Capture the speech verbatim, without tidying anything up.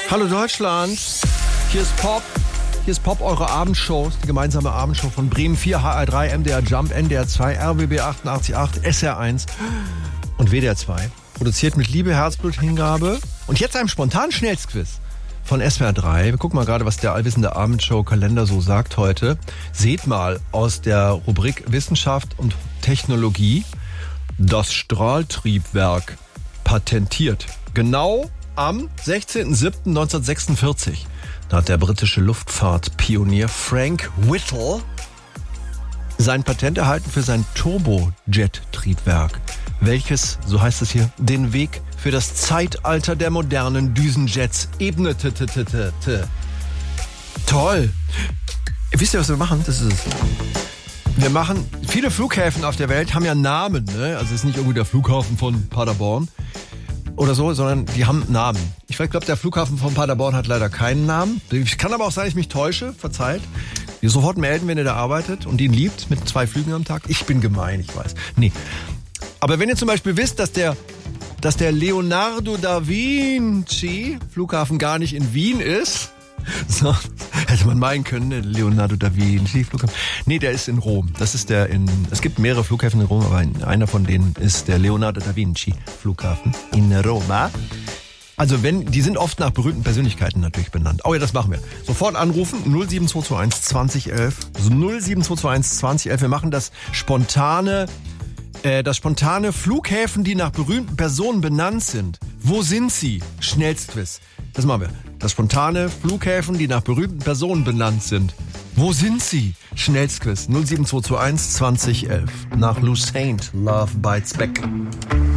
Hallo Deutschland, hier ist Pop, hier ist Pop, eure Abendshow, die gemeinsame Abendshow von Bremen vier, H R drei, M D R Jump, N D R zwei, R B B achtundachtzig Komma acht, S R eins und W D R zwei. Produziert mit Liebe, Herzblut, Hingabe und jetzt einem spontanen Schnellsquiz von S W R drei. Wir gucken mal gerade, was der allwissende Abendshow-Kalender so sagt heute. Seht mal aus der Rubrik Wissenschaft und Technologie das Strahltriebwerk patentiert. Genau am sechzehnten siebten neunzehnhundertsechsundvierzig. Da hat der britische Luftfahrtpionier Frank Whittle sein Patent erhalten für sein Turbojet-Triebwerk, welches, so heißt es hier, den Weg für das Zeitalter der modernen Düsenjets ebnete. Toll! Wisst ihr, was wir machen? Das ist es. Wir machen, viele Flughäfen auf der Welt haben ja Namen, ne? Also es ist nicht irgendwie der Flughafen von Paderborn oder so, sondern die haben Namen. Ich glaube, der Flughafen von Paderborn hat leider keinen Namen. Ich kann aber auch sein, ich mich täusche, verzeiht. Ihr sofort melden, wenn ihr da arbeitet und ihn liebt mit zwei Flügen am Tag. Ich bin gemein, ich weiß. Nee. Aber wenn ihr zum Beispiel wisst, dass der, dass der Leonardo da Vinci Flughafen gar nicht in Wien ist, so, hätte man meinen können, der Leonardo da Vinci Flughafen. Nee, der ist in Rom. Das ist der in, es gibt mehrere Flughäfen in Rom, aber einer von denen ist der Leonardo da Vinci Flughafen in Roma. Also wenn, die sind oft nach berühmten Persönlichkeiten natürlich benannt. Oh ja, das machen wir. Sofort anrufen, null sieben zwei zwei eins zwanzig elf. null sieben zwei zwei eins zwanzig elf. Wir machen das spontane, äh, das spontane Flughäfen, die nach berühmten Personen benannt sind. Wo sind sie? Schnellstquiz. Das machen wir. Das spontane Flughäfen, die nach berühmten Personen benannt sind. Wo sind sie? Schnellstquiz. null sieben zwei zwei eins zwanzig elf. Nach Lou Saint. Love Bites Back.